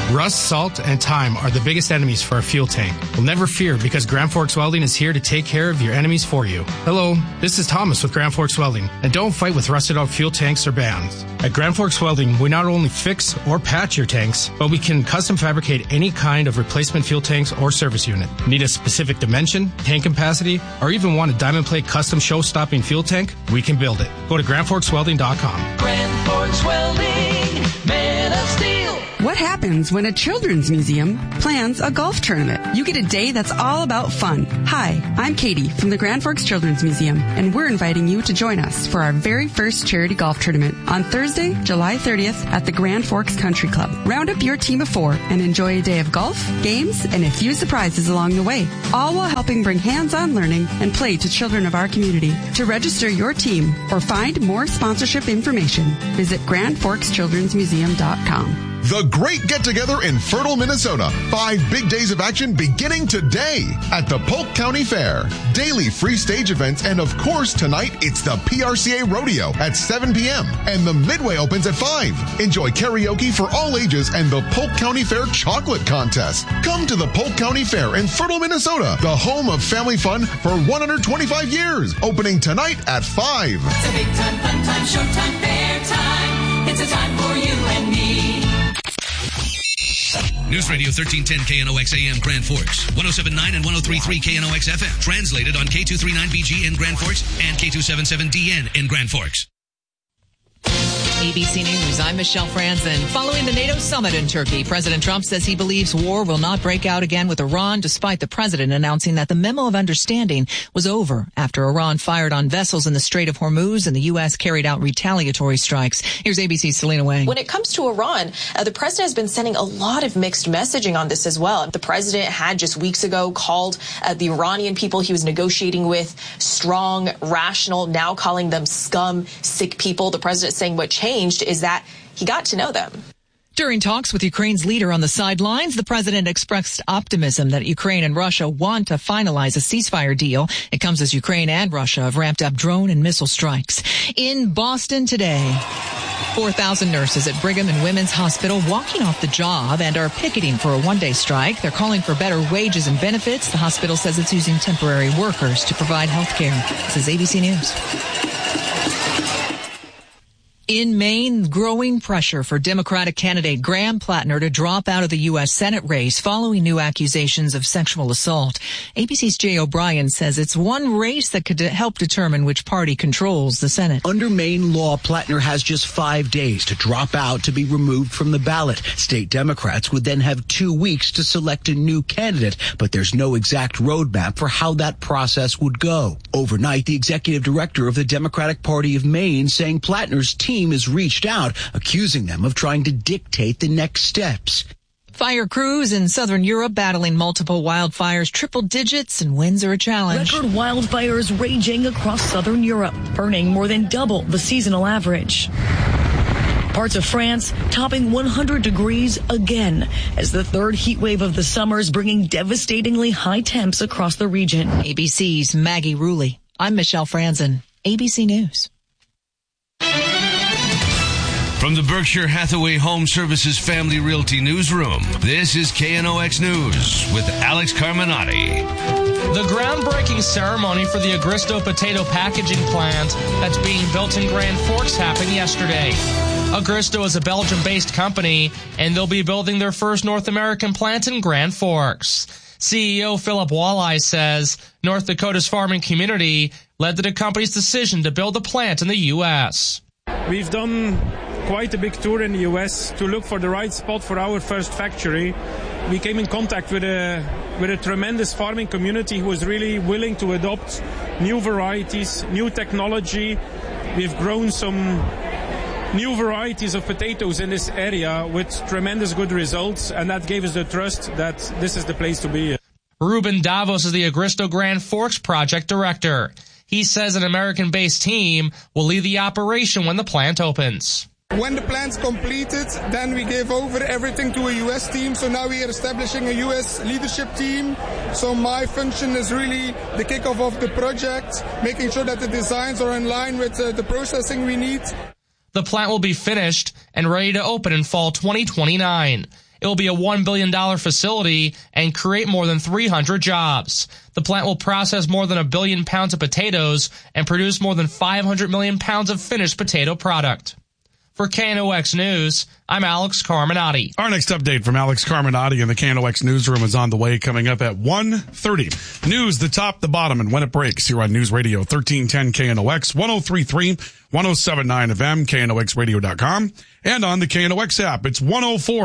Rust, salt, and time are the biggest enemies for a fuel tank. Well, never fear, because Grand Forks Welding is here to take care of your enemies for you. Hello, this is Thomas with Grand Forks Welding, and don't fight with rusted out fuel tanks or bands. At Grand Forks Welding, we not only fix or patch your tanks, but we can custom fabricate any kind of replacement fuel tanks or service unit. Need a specific dimension, tank capacity, or even want a diamond plate custom show-stopping fuel tank? We can build it. Go to GrandForksWelding.com. Grand Forks Welding, Man of Steel. What happens when a children's museum plans a golf tournament? You get a day that's all about fun. Hi, I'm Katie from the Grand Forks Children's Museum, and we're inviting you to join us for our very first charity golf tournament on Thursday, July 30th at the Grand Forks Country Club. Round up your team of 4 and enjoy a day of golf, games, and a few surprises along the way, all while helping bring hands-on learning and play to children of our community. To register your team or find more sponsorship information, visit GrandForksChildren'sMuseum.com. The Great Get-Together in Fertile, Minnesota. 5 big days of action beginning today at the Polk County Fair. Daily free stage events, and of course tonight it's the PRCA Rodeo at 7 p.m. and the Midway opens at 5. Enjoy karaoke for all ages and the Polk County Fair Chocolate Contest. Come to the Polk County Fair in Fertile, Minnesota, the home of family fun for 125 years. Opening tonight at 5. It's a big time, fun time, showtime, fair time. It's a time for you and me. News Radio 1310 KNOX AM Grand Forks, 107.9 and 103.3 KNOX FM. Translated on K239BG in Grand Forks and K277DN in Grand Forks. ABC News, I'm Michelle Franzen. Following the NATO summit in Turkey, President Trump says he believes war will not break out again with Iran, despite the president announcing that the memo of understanding was over after Iran fired on vessels in the Strait of Hormuz and the U.S. carried out retaliatory strikes. Here's ABC's Selena Wang. When it comes to Iran, the president has been sending a lot of mixed messaging on this as well. The president had just weeks ago called the Iranian people he was negotiating with strong, rational, now calling them scum, sick people. The president saying what changed is that he got to know them. During talks with Ukraine's leader on the sidelines, the president expressed optimism that Ukraine and Russia want to finalize a ceasefire deal. It comes as Ukraine and Russia have ramped up drone and missile strikes. In Boston today, 4,000 nurses at Brigham and Women's Hospital walking off the job and are picketing for a one-day strike. They're calling for better wages and benefits. The hospital says it's using temporary workers to provide health care. This is ABC News. In Maine, growing pressure for Democratic candidate Graham Plattner to drop out of the U.S. Senate race following new accusations of sexual assault. ABC's Jay O'Brien says it's one race that could help determine which party controls the Senate. Under Maine law, Plattner has just 5 days to drop out to be removed from the ballot. State Democrats would then have 2 weeks to select a new candidate, but there's no exact roadmap for how that process would go. Overnight, the executive director of the Democratic Party of Maine saying Plattner's team has reached out, accusing them of trying to dictate the next steps. Fire crews in southern Europe battling multiple wildfires, triple digits, and winds are a challenge. Record wildfires raging across southern Europe, burning more than double the seasonal average. Parts of France topping 100 degrees again as the third heat wave of the summer is bringing devastatingly high temps across the region. ABC's Maggie Ruley. I'm Michelle Franzen, ABC News. From the Berkshire Hathaway Home Services Family Realty Newsroom, this is KNOX News with Alex Carminati. The groundbreaking ceremony for the Agristo potato packaging plant that's being built in Grand Forks happened yesterday. Agristo is a Belgium-based company, and they'll be building their first North American plant in Grand Forks. CEO Philip Walleye says North Dakota's farming community led to the company's decision to build a plant in the U.S. We've done quite a big tour in the U.S. to look for the right spot for our first factory. We came in contact with a tremendous farming community who was really willing to adopt new varieties, new technology. We've grown some new varieties of potatoes in this area with tremendous good results, and that gave us the trust that this is the place to be. Ruben Davos is the Agristo Grand Forks project director. He says an American-based team will lead the operation when the plant opens. When the plant's completed, then we gave over everything to a U.S. team. So now we are establishing a U.S. leadership team. So my function is really the kickoff of the project, making sure that the designs are in line with the processing we need. The plant will be finished and ready to open in fall 2029. It will be a $1 billion facility and create more than 300 jobs. The plant will process more than 1 billion pounds of potatoes and produce more than 500 million pounds of finished potato product. For KNOX News, I'm Alex Carminati. Our next update from Alex Carminati in the KNOX newsroom is on the way, coming up at 1:30. News, the top, the bottom, and when it breaks here on News Radio 1310 KNOX, 103.3, 107.9 FM, KNOXradio.com, and on the KNOX app. It's 104.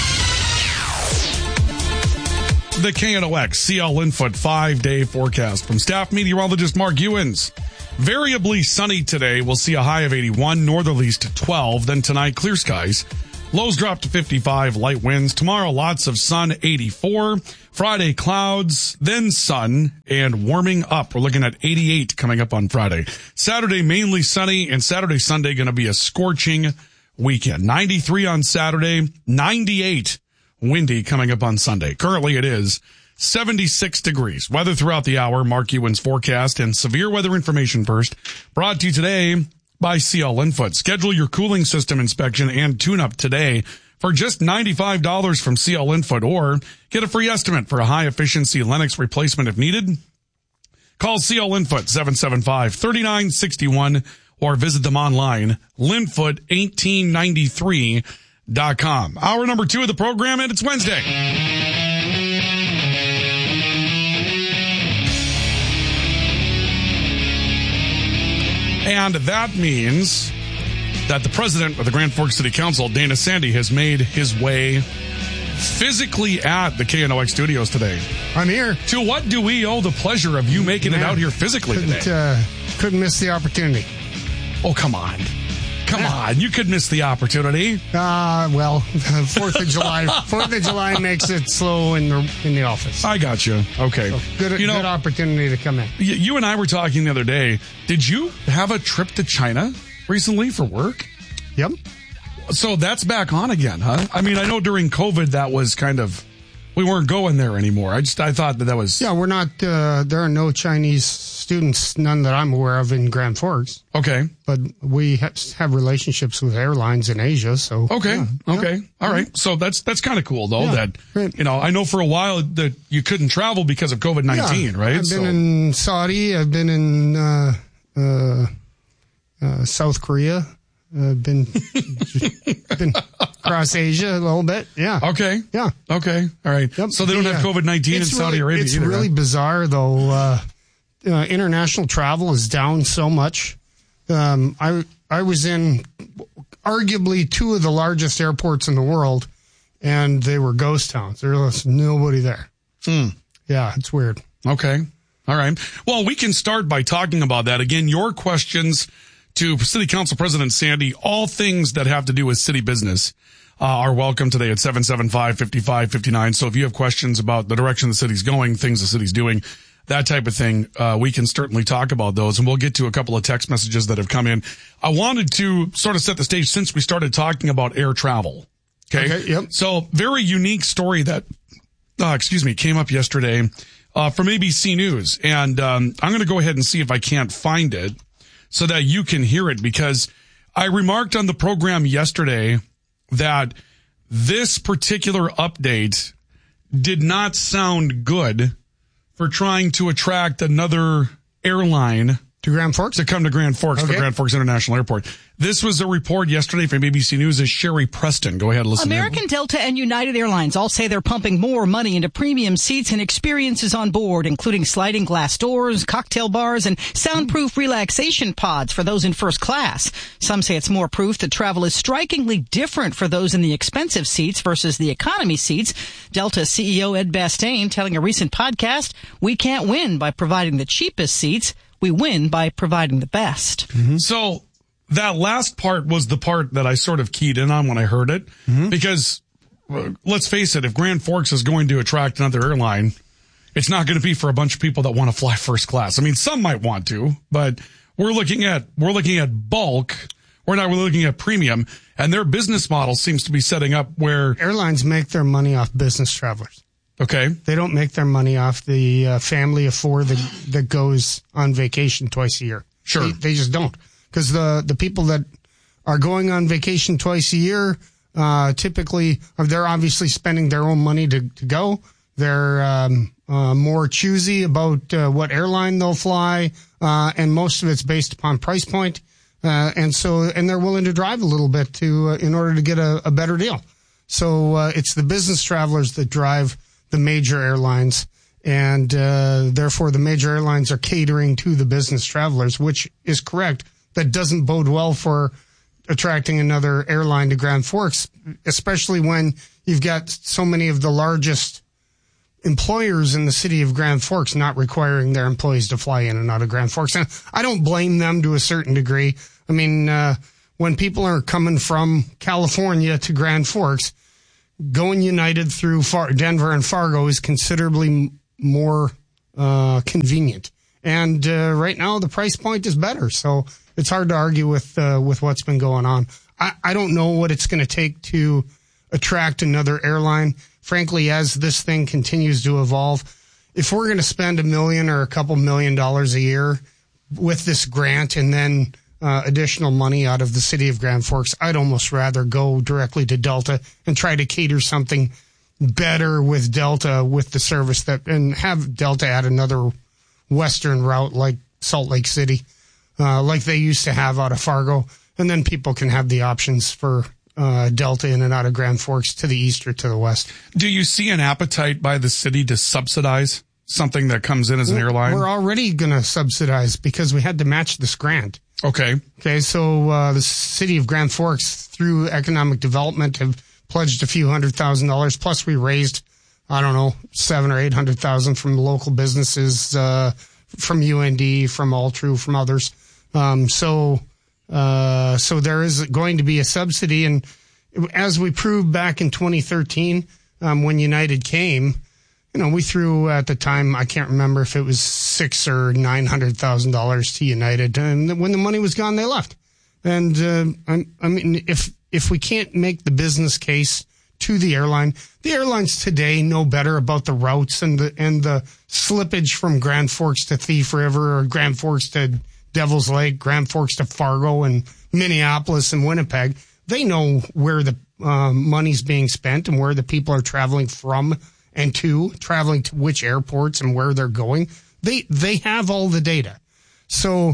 The KNOX CL Linfoot 5-day forecast from staff meteorologist Mark Ewens. Variably sunny today. We'll see a high of 81, northerlies to 12. Then tonight, clear skies. Lows drop to 55, light winds. Tomorrow, lots of sun, 84. Friday, clouds, then sun, and warming up. We're looking at 88 coming up on Friday. Saturday, mainly sunny, and Saturday, Sunday going to be a scorching weekend. 93 on Saturday, 98 windy coming up on Sunday. Currently, it is 76 degrees. Weather throughout the hour, Mark Ewen's forecast, and severe weather information first. Brought to you today by CL Linfoot. Schedule your cooling system inspection and tune-up today for just $95 from CL Linfoot, or get a free estimate for a high-efficiency Lennox replacement if needed. Call CL Linfoot 775-3961 or visit them online, linfoot1893.com. Hour number 2 of the program, and it's Wednesday. And that means that the president of the Grand Forks City Council, Dana Sandy, has made his way physically at the KNOX studios today. I'm here. To what do we owe the pleasure of you making it out here physically today? Couldn't miss the opportunity. Oh, come on. Come on. You could miss the opportunity. Well, 4th of July. 4th of July makes it slow in the office. I got you. Okay. So good opportunity to come in. You and I were talking the other day. Did you have a trip to China recently for work? Yep. So that's back on again, huh? I mean, I know during COVID that was kind of, we weren't going there anymore. I thought that was... Yeah, we're not, there are no Chinese students, none that I'm aware of in Grand Forks. Okay. But we have relationships with airlines in Asia, so... Okay, yeah. okay. All right. So that's kind of cool, though, that, I know for a while that you couldn't travel because of COVID-19, right? I've been in Saudi, I've been in South Korea. Been across Asia a little bit. Yeah. Okay. Yeah. Okay. All right. Yep. So they don't have COVID-19 in Saudi Arabia It's either, really bizarre, though. International travel is down so much. I was in arguably 2 of the largest airports in the world, and they were ghost towns. There was nobody there. Yeah, it's weird. Okay. All right. Well, we can start by talking about that. Again, your questions to City Council President Sandy, all things that have to do with city business are welcome today at 775-5559. So if you have questions about the direction the city's going, things the city's doing, that type of thing, we can certainly talk about those. And we'll get to a couple of text messages that have come in. I wanted to sort of set the stage since we started talking about air travel. Okay. Yep. So very unique story that, came up yesterday from ABC News. And I'm going to go ahead and see if I can't find it, so that you can hear it, because I remarked on the program yesterday that this particular update did not sound good for trying to attract another airline to Grand Forks, to come to Grand Forks for Grand Forks International Airport. This was a report yesterday from ABC News. Is Sherry Preston. Go ahead and listen. American, Delta, and United Airlines all say they're pumping more money into premium seats and experiences on board, including sliding glass doors, cocktail bars, and soundproof relaxation pods for those in first class. Some say it's more proof that travel is strikingly different for those in the expensive seats versus the economy seats. Delta CEO Ed Bastain telling a recent podcast, "We can't win by providing the cheapest seats. We win by providing the best." Mm-hmm. So that last part was the part that I sort of keyed in on when I heard it, because let's face it, if Grand Forks is going to attract another airline, it's not going to be for a bunch of people that want to fly first class. I mean, some might want to, but we're looking at bulk. We're looking at premium, and their business model seems to be setting up where airlines make their money off business travelers. Okay. They don't make their money off the family of 4 that goes on vacation twice a year. Sure. They just don't. Because the people that are going on vacation twice a year, typically, they're obviously spending their own money to go. They're more choosy about what airline they'll fly, and most of it's based upon price point. And they're willing to drive a little bit to in order to get a better deal. So it's the business travelers that drive the major airlines, and therefore the major airlines are catering to the business travelers, which is correct. That doesn't bode well for attracting another airline to Grand Forks, especially when you've got so many of the largest employers in the city of Grand Forks not requiring their employees to fly in and out of Grand Forks. And I don't blame them to a certain degree. I mean, when people are coming from California to Grand Forks, going United through Denver and Fargo is considerably more convenient. And right now the price point is better. So it's hard to argue with what's been going on. I don't know what it's going to take to attract another airline. Frankly, as this thing continues to evolve, if we're going to spend $1 million or a couple $1 million a year with this grant and then additional money out of the city of Grand Forks, I'd almost rather go directly to Delta and try to cater something better with Delta with the service and have Delta add another western route like Salt Lake City, like they used to have out of Fargo. And then people can have the options for Delta in and out of Grand Forks to the east or to the west. Do you see an appetite by the city to subsidize something that comes in as an airline? We're already going to subsidize because we had to match this grant. Okay. So the city of Grand Forks, through economic development, have pledged a few $100,000. Plus, we raised, I don't know, $700,000 or $800,000 from local businesses, from UND, from Altru, from others. So there is going to be a subsidy. And as we proved back in 2013, when United came, we threw at the time, I can't remember if it was $600,000 or $900,000 to United. And when the money was gone, they left. And, I mean, if we can't make the business case to the airlines today know better about the routes and the slippage from Grand Forks to Thief River or Grand Forks to Devil's Lake, Grand Forks to Fargo and Minneapolis and Winnipeg. They know where the money's being spent and where the people are traveling from and traveling to which airports and where they're going. They have all the data. So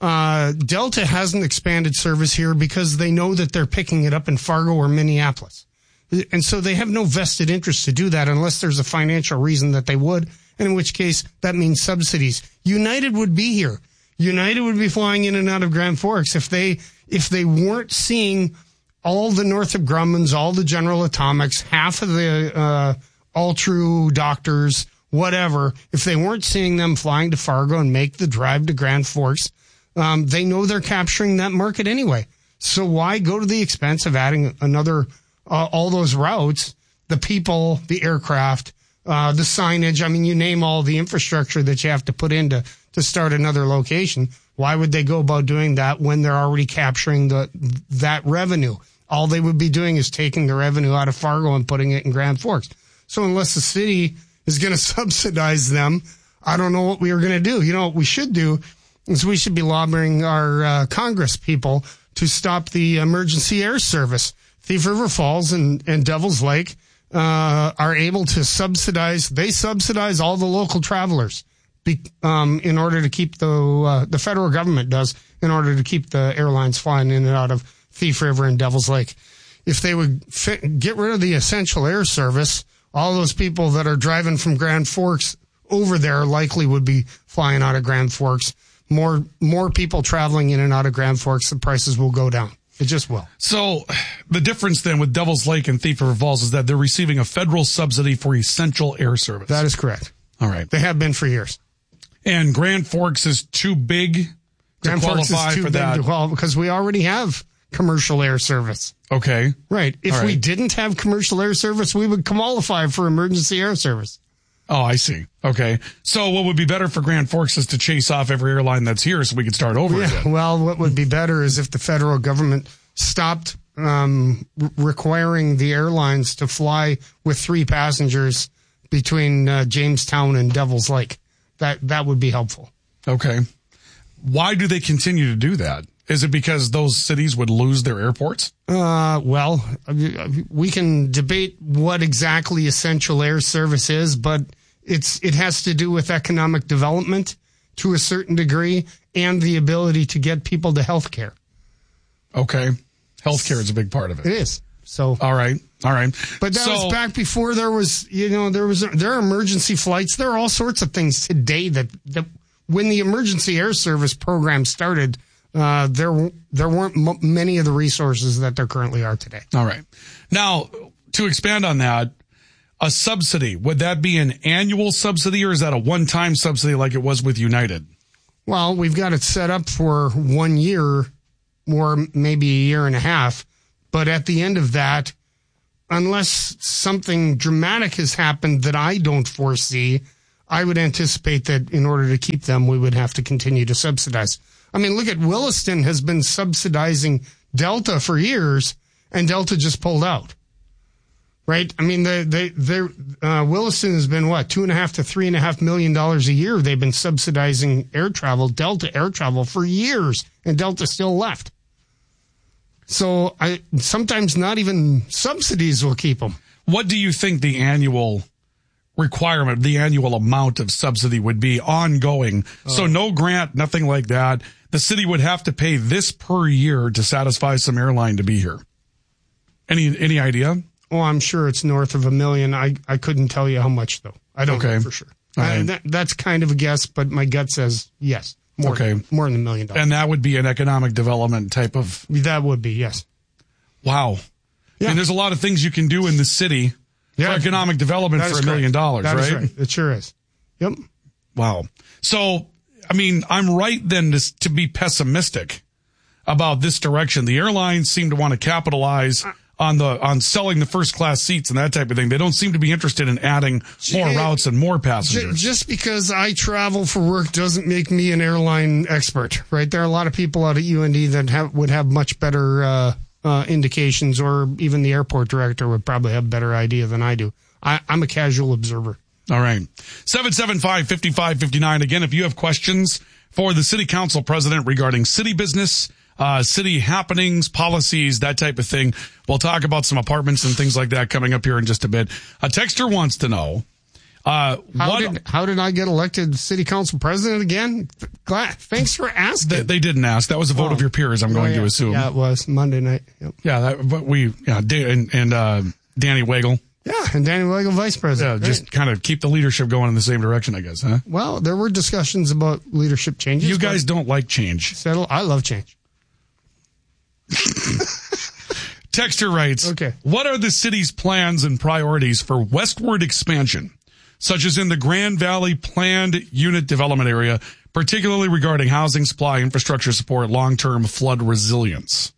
Delta hasn't expanded service here because they know that they're picking it up in Fargo or Minneapolis. And so they have no vested interest to do that unless there's a financial reason that they would, and in which case that means subsidies. United would be here. United would be flying in and out of Grand Forks if they weren't seeing all the Northrop Grummans, all the General Atomics, half of the Altru doctors, whatever. If they weren't seeing them flying to Fargo and make the drive to Grand Forks, they know they're capturing that market anyway. So why go to the expense of adding another all those routes, the people, the aircraft, the signage? I mean, you name all the infrastructure that you have to put in to start another location. Why would they go about doing that when they're already capturing that revenue? All they would be doing is taking the revenue out of Fargo and putting it in Grand Forks. So unless the city is going to subsidize them, I don't know what we are going to do. What we should do is we should be lobbying our Congress people to stop the emergency air service. Thief River Falls and Devil's Lake are able to subsidize. They subsidize all the local travelers in order to keep the federal government does in order to keep the airlines flying in and out of Thief River and Devil's Lake. If they would get rid of the essential air service, all those people that are driving from Grand Forks over there likely would be flying out of Grand Forks. More people traveling in and out of Grand Forks, the prices will go down. It just will. So the difference then with Devil's Lake and Thief River Falls is that they're receiving a federal subsidy for essential air service. That is correct. All right. They have been for years. And Grand Forks is too big to qualify for that? Well, because we already have commercial air service. Okay. Right. If we didn't have commercial air service, we would qualify for emergency air service. Oh, I see. Okay. So what would be better for Grand Forks is to chase off every airline that's here so we could start over again. Well, what would be better is if the federal government stopped requiring the airlines to fly with 3 passengers between Jamestown and Devil's Lake. That would be helpful. Okay. Why do they continue to do that? Is it because those cities would lose their airports? Well, we can debate what exactly essential air service is, but it has to do with economic development to a certain degree and the ability to get people to health care. Okay. Healthcare is a big part of it. It is. So all right. But that was back before there are emergency flights. There are all sorts of things today that when the emergency air service program started, there weren't many of the resources that there currently are today. All right. Now, to expand on that, a subsidy, would that be an annual subsidy or is that a one-time subsidy like it was with United? Well, we've got it set up for 1 year or maybe a year and a half. But at the end of that, unless something dramatic has happened that I don't foresee, I would anticipate that in order to keep them, we would have to continue to subsidize. I mean, look at Williston has been subsidizing Delta for years, and Delta just pulled out. Right? I mean, Williston has been $2.5 to $3.5 million a year. They've been subsidizing air travel, Delta air travel, for years, and Delta still left. So sometimes not even subsidies will keep them. What do you think the annual requirement, the annual amount of subsidy would be ongoing? So no grant, nothing like that. The city would have to pay this per year to satisfy some airline to be here. Any idea? Oh, I'm sure it's north of $1 million. I couldn't tell you how much though. I don't know for sure. That's kind of a guess, but my gut says yes. More than $1 million. And that would be an economic development type of... That would be, yes. Wow. Yeah. And there's a lot of things you can do in the city for economic development for $1 million, right? That is right. It sure is. Yep. Wow. So, I mean, I'm right then to be pessimistic about this direction. The airlines seem to want to capitalize on selling the first class seats and that type of thing. They don't seem to be interested in adding more routes and more passengers. Just because I travel for work doesn't make me an airline expert, right? There are a lot of people out at UND that would have much better indications, or even the airport director would probably have a better idea than I do. I'm a casual observer. All right. 775-5559. Again, if you have questions for the city council president regarding city business, city happenings, policies, that type of thing. We'll talk about some apartments and things like that coming up here in just a bit. A texter wants to know, how did I get elected city council president again? Thanks for asking. They didn't ask. That was a vote of your peers, I'm going to assume. Yeah, it was Monday night. Yep. Yeah, Danny Wagle. Yeah, and Danny Wagle, vice president. Yeah, just kind of keep the leadership going in the same direction, I guess, huh? Well, there were discussions about leadership changes. You guys don't like change. I love change. Texter writes, what are the city's plans and priorities for westward expansion, such as in the Grand Valley planned unit development area, particularly regarding housing supply, infrastructure support, long-term flood resilience?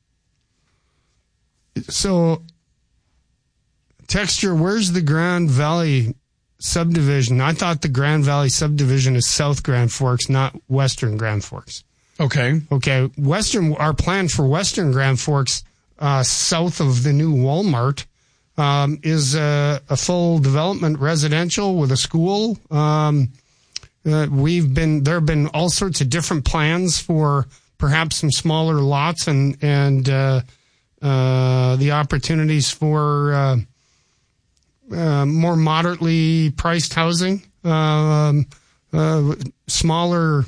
So, Texter, where's the Grand Valley subdivision? I thought the Grand Valley subdivision is South Grand Forks, not Western Grand Forks. Okay. Our plan for Western Grand Forks, south of the new Walmart, is a full development residential with a school. There have been all sorts of different plans for perhaps some smaller lots and the opportunities for more moderately priced housing, smaller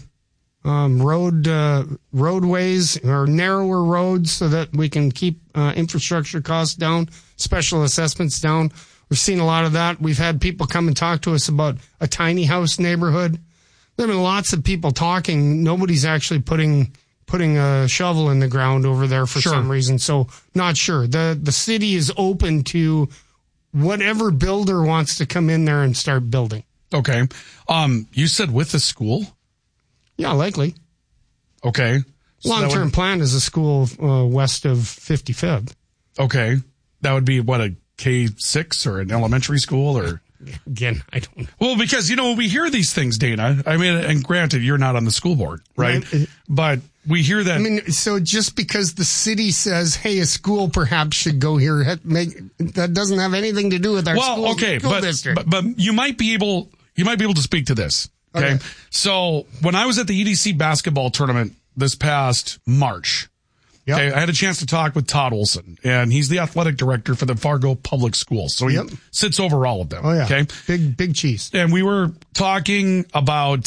roadways or narrower roads so that we can keep infrastructure costs down, special assessments down. We've seen a lot of that. We've had people come and talk to us about a tiny house neighborhood. There have been lots of people talking. Nobody's actually putting a shovel in the ground over there for some reason. So not sure. The city is open to whatever builder wants to come in there and start building. Okay. You said with the school? Yeah, likely. Okay. So long-term plan is a school west of 55th. Okay. That would be, what, a K-6 or an elementary school? Or again, I don't know. Well, because, we hear these things, Dana. I mean, and granted, you're not on the school board, right? But we hear that. I mean, so just because the city says, hey, a school perhaps should go here, that doesn't have anything to do with our school district. But you might be able to speak to this. Okay. So when I was at the EDC basketball tournament this past March. Yep. Okay, I had a chance to talk with Todd Olson, and he's the athletic director for the Fargo Public Schools. So he sits over all of them. Oh, yeah. Okay. Big cheese. And we were talking about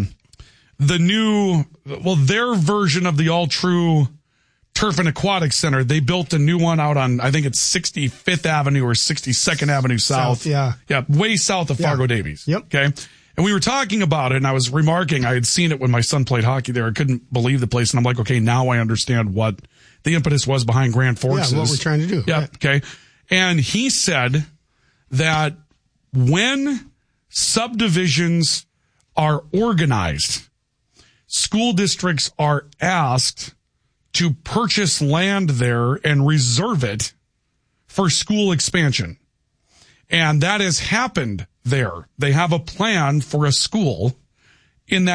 their version of the All True Turf and Aquatic Center. They built a new one out on, I think it's 65th Avenue or 62nd Avenue South. Yeah, way south of Fargo Davies. Yep. Okay. And we were talking about it, and I was remarking, I had seen it when my son played hockey there. I couldn't believe the place. And I'm like, okay, now I understand what the impetus was behind Grand Forks. Yeah, what we're trying to do. Yeah. Okay. And he said that when subdivisions are organized, school districts are asked to purchase land there and reserve it for school expansion. And that has happened there. They have a plan for a school in that